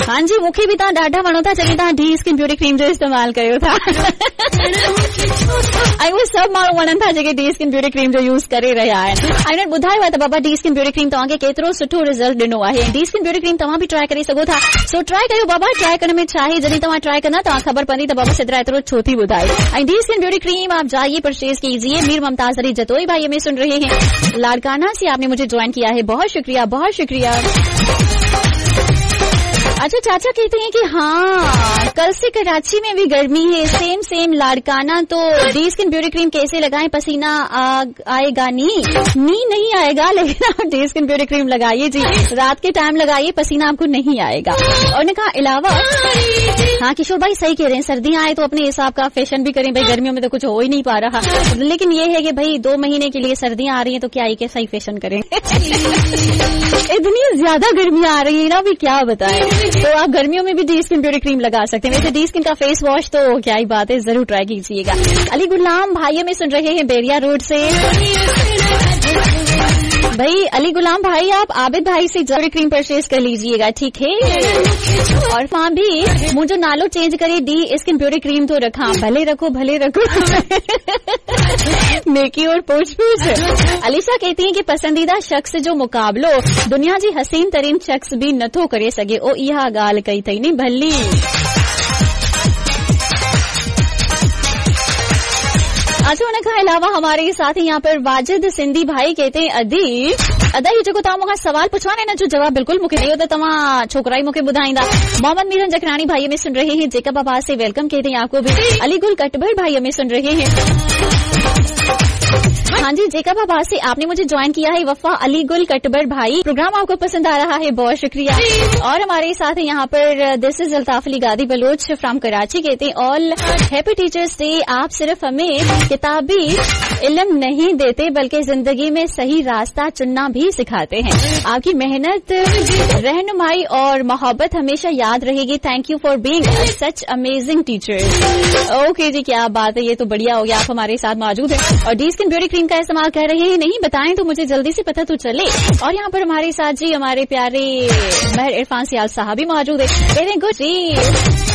हाँ जी, मूंखे बि तव्हां ॾाढा वणो था चङी तव्हां डी स्किन ब्यूटी क्रीम जो इस्तेमाल कयो था ऐं उहे सभु माण्हू वणनि था जेके डी स्किन ब्यूटी क्रीम जो यूज़ करे रहिया आहिनि। ऐं ॿुधायो आहे त बाबा डी स्किन ब्यूटी क्रीम तव्हांखे केतिरो सुठो रिज़ल्ट ॾिनो आहे। डी स्किन ब्यूटी क्रीम तव्हां बि ट्राई करे सघो था। सो ट्राई कयो बाबा। ट्राई करण में छा आहे, जॾहिं तव्हां ट्राई कंदा तव्हां ख़बर पवंदी त बाबा सिद्रा एतिरो छो थी ॿुधाए। ऐं डी स्किन ब्यूटी क्रीम आप जाइए परचेज कीजिए। मीर मुमताज अली जतोई भाई हमें सुन रहे हैं, लाड़काना से आपने मुझे ज्वाइन किया है, बहुत शुक्रिया बहुत शुक्रिया। अच्छा, चाचा कहते हैं कि हाँ कल से कराची में भी गर्मी है, सेम लाड़काना। तो डी स्किन ब्यूटी क्रीम कैसे लगाएं, पसीना आएगा नहीं आएगा, लेकिन आप डी स्किन ब्यूटी क्रीम लगाइए जी, रात के टाइम लगाइए, पसीना आपको नहीं आएगा। और ने कहा अलावा हाँ किशोर भाई सही कह रहे हैं, सर्दियां आए तो अपने हिसाब का फैशन भी करें भाई, गर्मियों में तो कुछ हो ही नहीं पा रहा, लेकिन ये है कि भाई 2 महीने के लिए सर्दियां आ रही हैं तो क्या ही के सही फैशन करें इतनी ज्यादा गर्मियां आ रही है ना, भी क्या बताएं। तो आप गर्मियों में भी डी स्किन ब्यूटी क्रीम लगा सकते हैं। वैसे डी स्किन का फेस वॉश तो क्या ही बात है, जरूर ट्राई कीजिएगा। अली गुलाम भाई में सुन रहे हैं बैरिया रोड से। भाई अली गुलाम भाई आप आबिद भाई से ब्यूटी क्रीम परचेज कर लीजिएगा, ठीक है। और वहां भी मुझे नालो चेंज करे, डी स्किन ब्यूटी क्रीम तो रखा, भले रखो नेकी और पूछ अलीशा कहती हैं कि पसंदीदा शख्स जो मुकाबलो दुनिया जी हसीन तरीन शख्स भी नथो करे सके, ओ इहा गाल कई थई नहीं भली। अच्छा, उनके अलावा हमारे साथ ही यहाँ पर वाजिद सिंधी भाई कहते हैं अदा ही जो तव्हां मूंखां सवाल पुछवाने न जो जवाब बिल्कुल मूंखे ॾियो त तव्हां छोकराई मूंखे ॿुधाईंदा। मोहम्मद मीरन जखरानी भाई में सुन रहे हैं, जेकब आबाद से वेलकम कहते हैं आपको भी। अलीगुल कटबर भाई हमें सुन रहे हैं। हाँ जी, जेकब आबाद से आपने मुझे ज्वाइन किया है। वफा अलीगुल कटबर भाई, प्रोग्राम आपको पसंद आ रहा है, बहुत शुक्रिया। और हमारे साथ यहाँ पर दिस इज अल्ताफ अली गादी बलोच फ्रॉम कराची कहते हैं ऑल हैप्पी टीचर्स डे। आप सिर्फ हमें किताबी इल्म नहीं देते बल्कि जिंदगी में सही रास्ता चुनना भी सिखाते हैं। आपकी मेहनत, रहनुमाई और मोहब्बत हमेशा याद रहेगी। Thank you for being such amazing teachers. Okay जी, क्या बात है, ये तो बढ़िया हो गया, आप हमारे साथ मौजूद हैं और डी स्किन ब्यूटी क्रीम का इस्तेमाल कर रहे हैं। नहीं बताएं तो मुझे जल्दी से पता तो चले। और यहाँ पर हमारे साथ जी हमारे प्यारे महर इरफान सियाल साहब भी मौजूद है। वेरी गुड जी।